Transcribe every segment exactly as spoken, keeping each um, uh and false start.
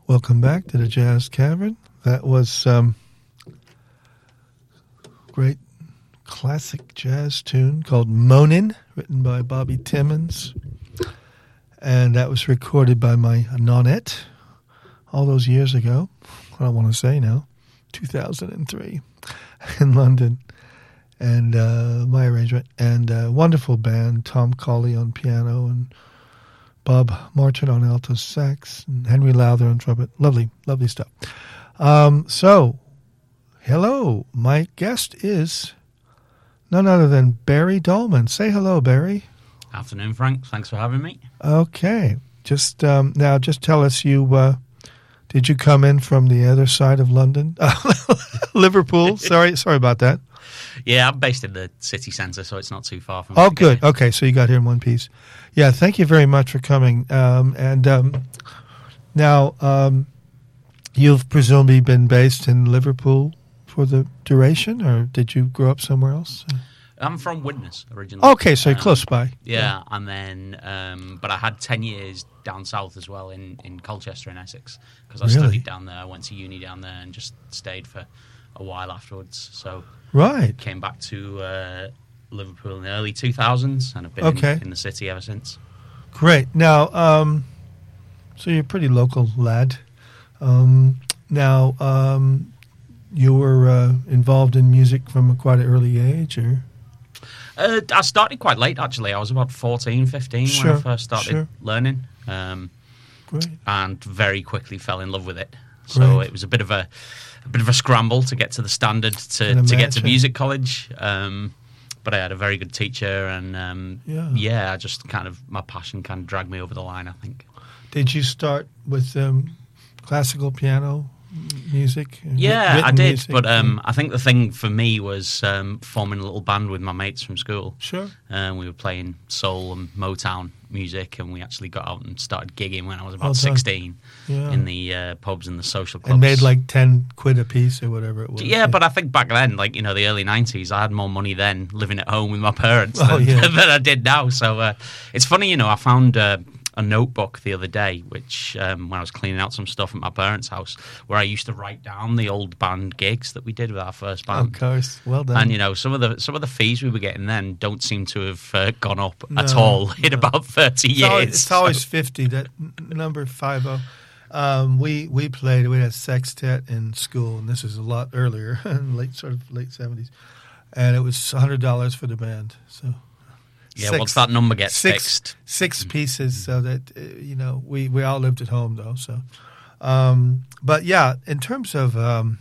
Welcome back to the Jazz Cavern. That was um, great classic jazz tune called Moanin', written by Bobby Timmons. And that was recorded by my nonette all those years ago. I don't want to say now, two thousand three in London. And uh, my arrangement. And a wonderful band, Tom Colley on piano and Bob Martin on alto sax and Henry Lowther on trumpet. Lovely, lovely stuff. Um, so, hello. My guest is none other than Barry Dolman. Say hello, Barry. Afternoon, Frank. Thanks for having me. Okay. Just um, now, just tell us you uh, did you come in from the other side of London, Liverpool? Sorry, sorry about that. Yeah, I'm based in the city centre, so it's not too far from. Oh, good. Okay, so you got here in one piece. Yeah, thank you very much for coming. Um, and um, now, um, you've presumably been based in Liverpool for the duration, or did you grow up somewhere else? I'm from Widnes originally. Okay, so you're um, close by. Yeah, yeah. and then, um, but I had ten years down south as well in, in Colchester in Essex, because I Really? studied down there. I went to uni down there and just stayed for a while afterwards. So Right. came back to uh, Liverpool in the early two thousands, and I've been Okay. in, in the city ever since. Great. Now, um, so you're a pretty local lad. Um, now, um, you were uh, involved in music from a quite an early age, or? Uh, I started quite late, actually. I was about fourteen, fifteen Sure, when I first started sure. learning, um, Great. and very quickly fell in love with it. So Great. it was a bit of a, a bit of a scramble to get to the standard to, Can to get to imagine. music college. Um, but I had a very good teacher, and um, Yeah. yeah, I just kind of my passion kind of dragged me over the line, I think. Did you start with um, classical piano music? Yeah, Written I did. music? But um, I think the thing for me was um, forming a little band with my mates from school. Sure. Um, we were playing soul and Motown music, and we actually got out and started gigging when I was about Well done. sixteen Yeah. in the uh, pubs and the social clubs. And made like ten quid a piece or whatever it was. Yeah, but I think back then, like, you know, the early nineties, I had more money then living at home with my parents Oh, than, yeah. than I did now. So uh, it's funny, you know, I found uh, a notebook the other day, which um, when I was cleaning out some stuff at my parents' house, where I used to write down the old band gigs that we did with our first band. Of course. Well done. And, you know, some of the some of the fees we were getting then don't seem to have uh, gone up at No, all in no. about thirty It's years. always, it's always So- fifty. That n- number five oh. Um, we we played. We had a sextet in school, and this is a lot earlier, late sort of late seventies, and it was a hundred dollars for the band. So yeah, six- once that number gets six fixed. six pieces, so that uh, you know we we all lived at home though. So, um, but yeah, in terms of um,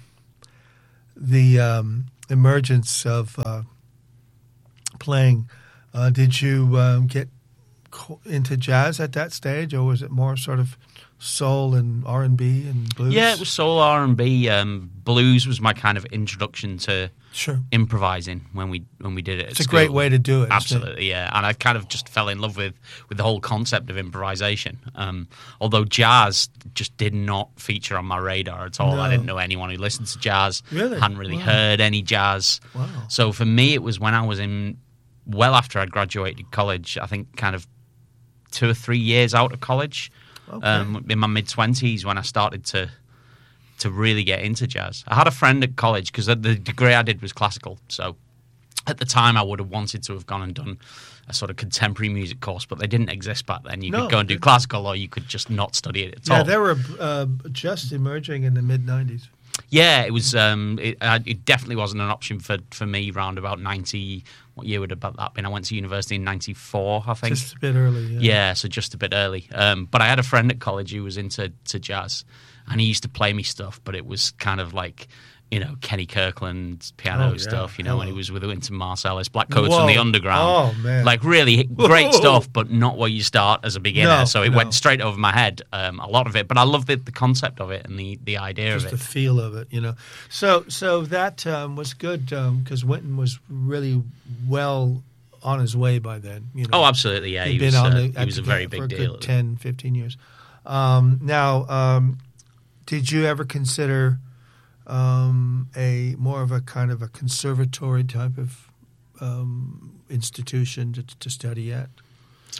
the um, emergence of uh, playing, uh, did you um, get co- into jazz at that stage, or was it more sort of soul and R and B and blues? Yeah, it was soul, R and B. Um, blues was my kind of introduction to sure. improvising when we when we did it. At It's a school. great way to do it. isn't it? Absolutely, yeah. And I kind of just fell in love with, with the whole concept of improvisation. Um, although jazz just did not feature on my radar at all. No. I didn't know anyone who listened to jazz. Really? Hadn't really Wow. heard any jazz. Wow. So for me, it was when I was in, well after I graduated college, I think kind of two or three years out of college, Okay. um, in my mid-twenties when I started to to really get into jazz. I had a friend at college, because the degree I did was classical, so at the time I would have wanted to have gone and done a sort of contemporary music course, but they didn't exist back then. You No. could go and do classical, or you could just not study it at Yeah, all. they were uh, just emerging in the mid nineties. Yeah, it was. Um, it, uh, it definitely wasn't an option for, for me. Round about ninety, what year would about that been? I went to university in ninety-four, I think. Just a bit early. Yeah. Yeah, so just a bit early. Um, but I had a friend at college who was into to jazz, and he used to play me stuff, but it was kind of like, you know, Kenny Kirkland piano Oh, yeah. stuff, you know, Hello. when he was with Wynton Marsalis, Black Coats Whoa. and the Underground. Oh, man. Like really great Whoa. stuff, but not where you start as a beginner. No, so it no. went straight over my head, um, a lot of it. But I love the, the concept of it and the, the idea Just of the it. feel of it, you know. So, so that um, was good because Wynton was really well on his way by then. You know, Oh, absolutely, yeah. He'd He been was, on uh, the, he at was a the- very for big a deal. good ten, fifteen years. Um, now, um, did you ever consider um, a more of a kind of a conservatory type of um, institution to, to study at?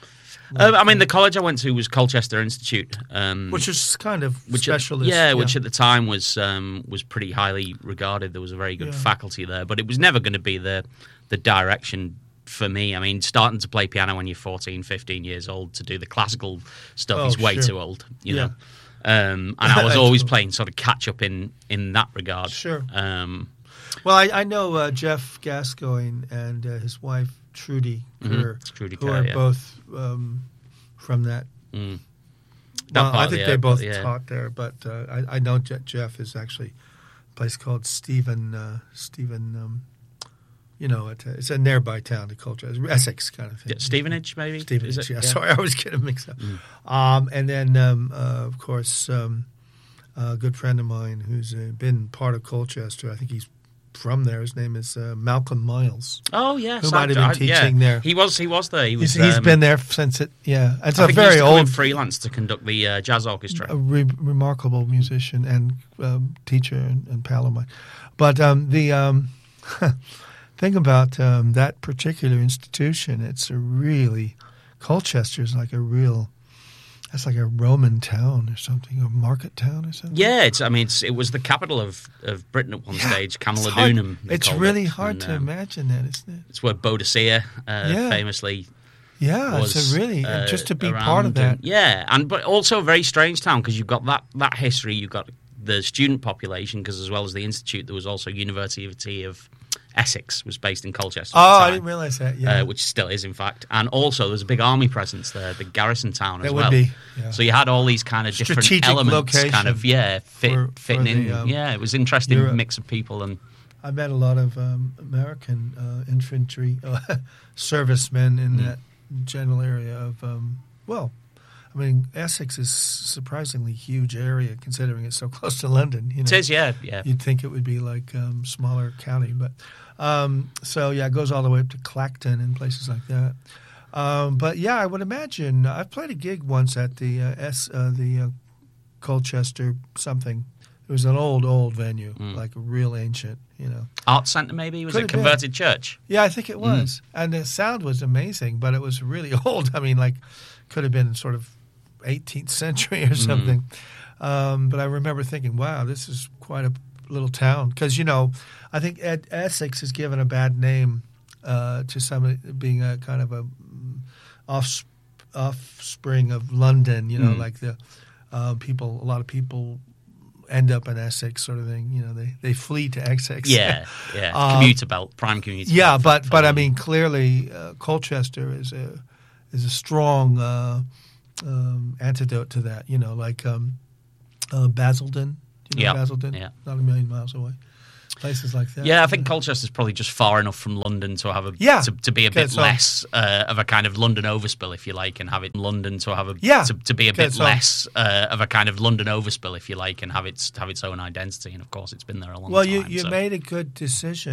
Uh, I mean, the college I went to was Colchester Institute, um, which is kind of which specialist. At, yeah, which at the time was um, was pretty highly regarded. There was a very good Yeah. faculty there, but it was never going to be the the direction for me. I mean, starting to play piano when you're fourteen, fifteen years old to do the classical stuff Oh, is way sure. too old, you Yeah. know. Um, and I was That's always cool. playing sort of catch up in in that regard. Sure. Um, Well, I, I know uh, Jeff Gascoigne and uh, his wife Trudy Kerr, Mhm. Trudy who Kerr, are yeah. both um, from that. mm. That Well, part I of think the- they both yeah. taught there, but uh, I, I know Je- Jeff is actually a place called Stephen. Uh, Stephen, um, you know, it, it's a nearby town to Colchester, Essex kind of thing. Yeah, Stevenage, maybe? Stevenage, Is it? yeah. Sorry, I always get them mixed up. Um, and then, um, uh, of course, um, a good friend of mine who's uh, been part of Colchester. I think he's from there. His name is uh, Malcolm Miles. Oh yes, Who might have been I- I- teaching yeah. there. He was. He was there. He was. He's, he's um, been there since it. Yeah, it's I a think he very used to come in old, freelance to conduct the uh, jazz orchestra. a re- remarkable musician and um, teacher and, and pal of mine. But um, the um, thing about um, that particular institution, it's a really Colchester is like a real. That's like a Roman town or something, a market town or something. Yeah, it's. I mean, it's, it was the capital of, of Britain at one Yeah, stage, It's, hard- Camalodunum. they it's called really it. hard And, to um, imagine that, isn't it? It's where Boadicea uh, Yeah. famously Yeah, was. it's a really uh, just to be around part of that. and- yeah, and but also a very strange town because you've got that that history. You've got the student population because as well as the institute, there was also University of Essex was based in Colchester. at Oh, the I time. didn't realize that. Yeah, Uh, which still is, in fact. And also, there's a big army presence there, the garrison town as That well. would be, yeah. So you had all these kind of different Strategic elements, kind location of, yeah, fit, for- fitting for the, in. um, yeah, it was an interesting Europe. mix of people. And I met a lot of um, American uh, infantry uh, servicemen in Mm. that general area of. Um, well, I mean, Essex is surprisingly huge area considering it's so close to London. You know, it is, yeah, yeah. You'd think it would be like um, smaller county, but um, so yeah, it goes all the way up to Clacton and places like that. Um, but yeah, I would imagine I've played a gig once at the uh, S uh, the uh, Colchester something. It was an old old venue, Mm. like a real ancient, you know. Arts Centre, maybe? Was Could it have been. converted church? Yeah, I think it was, and the sound was amazing, but it was really old. I mean, like could have been sort of eighteenth century or something. Um, but I remember thinking, wow, this is quite a little town. Because, you know, I think Ed, Essex is given a bad name uh, to some being a kind of a mm, off, offspring of London, you know, Mm. like the uh, people, a lot of people end up in Essex sort of thing. You know, they, they flee to Essex. Yeah, yeah. Um, commuter belt, prime commuter Yeah, belt. but for but I London. mean, clearly, uh, Colchester is a is a strong uh, um, antidote to that. You know, like um, uh, Basildon. Do you know Yeah, Basildon? yeah. Not a million miles away. Places like that. Yeah, I think Colchester's probably just far enough from London to have a Yeah. to, to be a Okay, bit so- less uh, of a kind of London overspill, if you like, and have it in London to have a Yeah. to, to be a Okay, bit so- less uh, of a kind of London overspill, if you like, and have its have its own identity. And of course, it's been there a long Well, time. you you so. made a good decision.